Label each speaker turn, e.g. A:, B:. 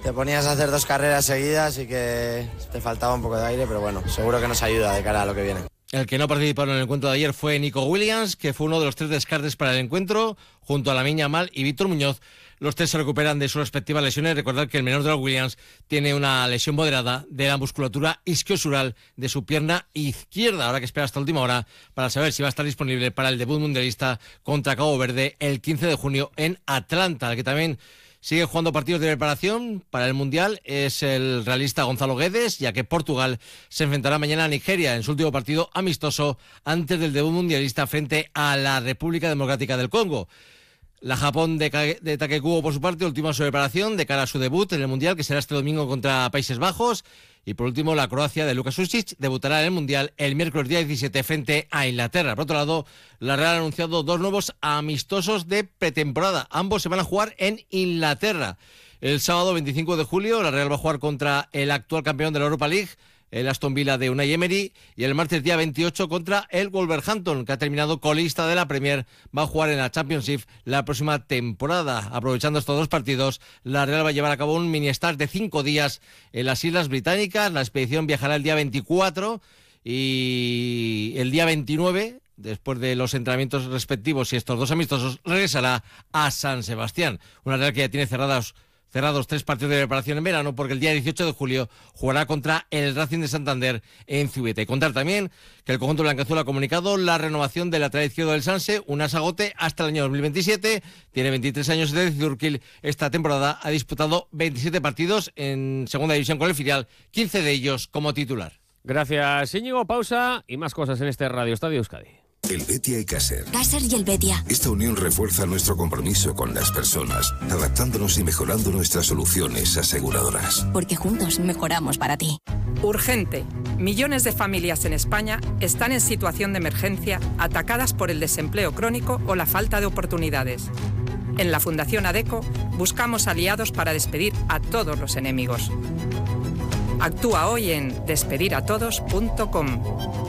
A: te ponías a hacer 2 carreras seguidas y que te faltaba un poco de aire, pero bueno, seguro que nos ayuda de cara a lo que viene.
B: El que no participó en el encuentro de ayer fue Nico Williams, que fue uno de los 3 descartes para el encuentro, junto a Lamine Yamal y Víctor Muñoz. Los 3 se recuperan de sus respectivas lesiones. Recordad que el menor de los Williams tiene una lesión moderada de la musculatura isquiosural de su pierna izquierda. Ahora que espera hasta última hora para saber si va a estar disponible para el debut mundialista contra Cabo Verde el 15 de junio en Atlanta, el que también sigue jugando partidos de preparación para el Mundial es el realista Gonzalo Guedes, ya que Portugal se enfrentará mañana a Nigeria en su último partido amistoso antes del debut mundialista frente a la República Democrática del Congo. La Japón de Takekubo, por su parte, última su preparación de cara a su debut en el Mundial, que será este domingo contra Países Bajos. Y por último, la Croacia de Luka Sučić debutará en el Mundial el miércoles día 17 frente a Inglaterra. Por otro lado, la Real ha anunciado 2 nuevos amistosos de pretemporada. Ambos se van a jugar en Inglaterra. El sábado 25 de julio, la Real va a jugar contra el actual campeón de la Europa League, el Aston Villa de Unai Emery, y el martes día 28 contra el Wolverhampton, que ha terminado colista de la Premier, va a jugar en la Championship la próxima temporada. Aprovechando estos 2 partidos, la Real va a llevar a cabo un mini stage de 5 días en las Islas Británicas. La expedición viajará el día 24 y el día 29, después de los entrenamientos respectivos y estos 2 amistosos, regresará a San Sebastián. Una Real que ya tiene cerrados 3 partidos de preparación en verano, porque el día 18 de julio jugará contra el Racing de Santander en Zubieta. Y contar también que el conjunto blanquiazul ha comunicado la renovación del lateral izquierdo del Sanse, Unas Agote, hasta el año 2027. Tiene 23 años de Zurkil. Esta temporada ha disputado 27 partidos en segunda división con el filial, 15 de ellos como titular.
C: Gracias, Íñigo. Pausa y más cosas en este Radio Estadio Euskadi.
D: El Betia y Caser.
E: Caser y el Betia.
D: Esta unión refuerza nuestro compromiso con las personas, adaptándonos y mejorando nuestras soluciones aseguradoras.
E: Porque juntos mejoramos para ti.
F: Urgente. Millones de familias en España están en situación de emergencia, atacadas por el desempleo crónico o la falta de oportunidades. En la Fundación ADECO buscamos aliados para despedir a todos los enemigos. Actúa hoy en despediratodos.com.